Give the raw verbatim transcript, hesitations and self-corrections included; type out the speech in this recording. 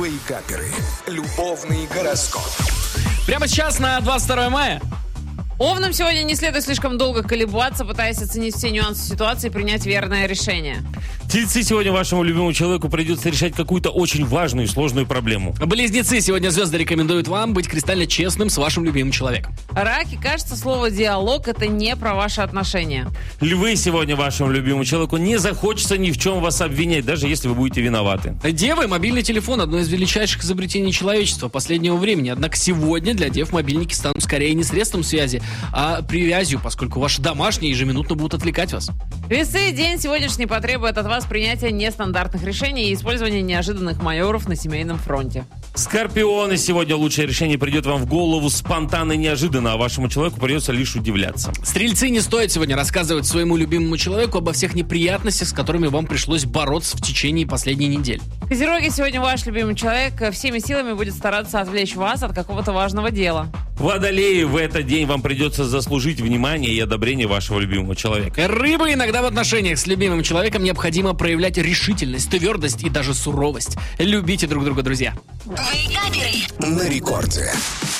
Вейкаперы. Любовный гороскоп. Прямо сейчас на двадцать второе мая. Овнам сегодня не следует слишком долго колебаться, пытаясь оценить все нюансы ситуации и принять верное решение. Тельцы, сегодня вашему любимому человеку придется решать какую-то очень важную и сложную проблему. Близнецы, сегодня звезды рекомендуют вам быть кристально честным с вашим любимым человеком. Раки, кажется, слово «диалог» — это не про ваши отношения. Львы, сегодня вашему любимому человеку не захочется ни в чем вас обвинять, даже если вы будете виноваты. Девы, мобильный телефон — одно из величайших изобретений человечества последнего времени. Однако сегодня для дев мобильники станут скорее не средством связи, а привязью, поскольку ваши домашние ежеминутно будут отвлекать вас. Весы, день сегодняшний потребует от вас принятия нестандартных решений и использования неожиданных маневров на семейном фронте. Скорпионы, сегодня лучшее решение придет вам в голову спонтанно и неожиданно, а вашему человеку придется лишь удивляться. Стрельцы, не стоит сегодня рассказывать своему любимому человеку обо всех неприятностях, с которыми вам пришлось бороться в течение последней недели. Козероги, сегодня ваш любимый человек всеми силами будет стараться отвлечь вас от какого-то важного дела. Водолеи, в этот день вам придется заслужить внимание и одобрение вашего любимого человека. Рыбы, иногда в отношениях с любимым человеком необходимо проявлять решительность, твердость и даже суровость. Любите друг друга, друзья. На рекорде.